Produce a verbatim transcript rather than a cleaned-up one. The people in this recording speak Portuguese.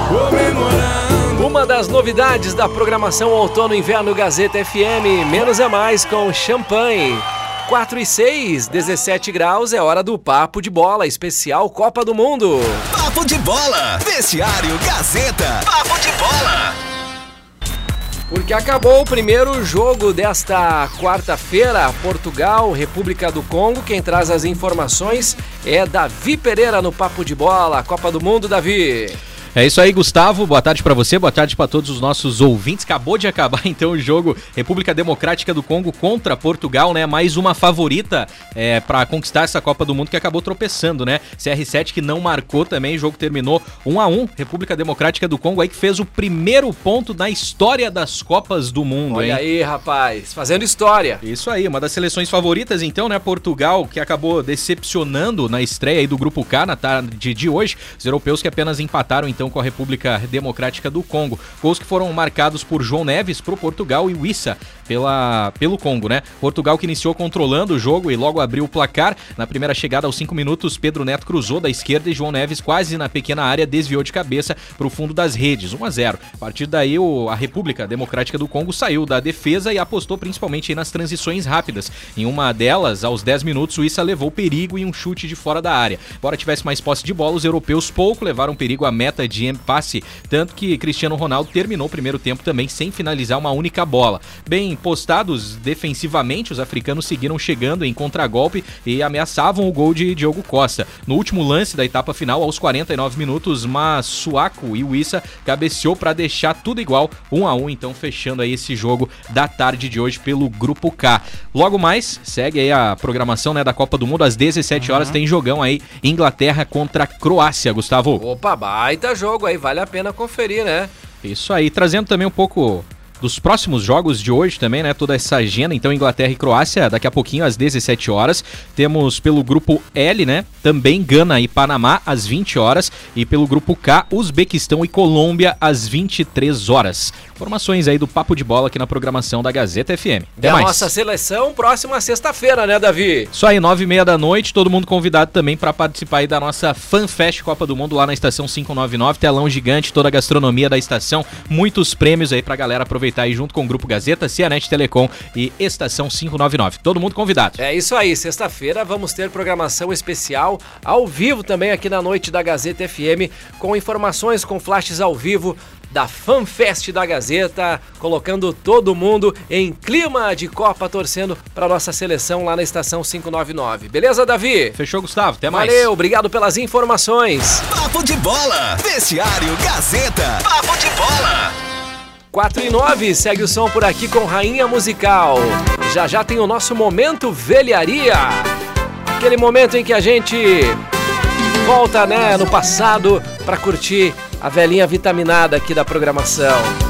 Uma das novidades da programação Outono Inverno Gazeta F M, menos é mais com champanhe. quatro e seis, dezessete graus, é hora do Papo de Bola, especial Copa do Mundo. Papo de Bola, vestiário Gazeta. Papo de Bola. Porque acabou o primeiro jogo desta quarta-feira, Portugal, República do Congo. Quem traz as informações é Davi Pereira no Papo de Bola, Copa do Mundo, Davi. É isso aí, Gustavo. Boa tarde pra você, boa tarde pra todos os nossos ouvintes. Acabou de acabar então o jogo República Democrática do Congo contra Portugal, né? Mais uma favorita é, pra conquistar essa Copa do Mundo que acabou tropeçando, né? C R sete que não marcou também, o jogo terminou um a um. República Democrática do Congo aí que fez o primeiro ponto na história das Copas do Mundo, Olha hein? Olha aí, rapaz, fazendo história. Isso aí, uma das seleções favoritas então, né? Portugal, que acabou decepcionando na estreia aí do Grupo K na tarde de hoje. Os europeus que apenas empataram então com a República Democrática do Congo. Gols que foram marcados por João Neves pro Portugal e Wissa pela, pelo Congo, né? Portugal que iniciou controlando o jogo e logo abriu o placar. Na primeira chegada aos cinco minutos, Pedro Neto cruzou da esquerda e João Neves quase na pequena área desviou de cabeça pro fundo das redes, um a zero. A partir daí, o, a República Democrática do Congo saiu da defesa e apostou principalmente aí nas transições rápidas. Em uma delas, aos dez minutos, o Wissa levou perigo em um chute de fora da área. Embora tivesse mais posse de bola, os europeus pouco levaram perigo à meta de passe, tanto que Cristiano Ronaldo terminou o primeiro tempo também sem finalizar uma única bola. Bem postados defensivamente, os africanos seguiram chegando em contragolpe e ameaçavam o gol de Diogo Costa. No último lance da etapa final, aos quarenta e nove minutos, Masuaku e Wissa cabeceou para deixar tudo igual, um a um, então fechando aí esse jogo da tarde de hoje pelo Grupo K. Logo mais, segue aí a programação, né, da Copa do Mundo, às dezessete horas, uhum. Tem jogão aí, Inglaterra contra Croácia, Gustavo. Opa, baita jogo aí, vale a pena conferir, né? Isso aí, trazendo também um pouco dos próximos jogos de hoje também, né? Toda essa agenda, então Inglaterra e Croácia, daqui a pouquinho às dezessete horas. Temos pelo grupo L, né? Também Gana e Panamá às vinte horas. E pelo grupo K, Uzbequistão e Colômbia às vinte e três horas. Informações aí do Papo de Bola aqui na programação da Gazeta F M. Até é mais. A nossa seleção próxima sexta-feira, né, Davi? Isso aí, nove e meia da noite, todo mundo convidado também para participar aí da nossa FanFest Copa do Mundo lá na estação quinhentos e noventa e nove, telão gigante, toda a gastronomia da estação, muitos prêmios aí pra galera aproveitar aí junto com o Grupo Gazeta, Cianet Telecom e Estação quinhentos e noventa e nove. Todo mundo convidado. É isso aí, sexta-feira vamos ter programação especial ao vivo também aqui na noite da Gazeta F M, com informações, com flashes ao vivo da FanFest da Gazeta, colocando todo mundo em clima de Copa, torcendo para nossa seleção lá na Estação quinhentos e noventa e nove. Beleza, Davi? Fechou, Gustavo. Até mais. Valeu, obrigado pelas informações. Papo de Bola, vestiário Gazeta. Papo de Bola. quatro e nove, segue o som por aqui com Rainha Musical. Já já tem o nosso Momento Velharia. Aquele momento em que a gente volta, né, no passado para curtir a velhinha vitaminada aqui da programação.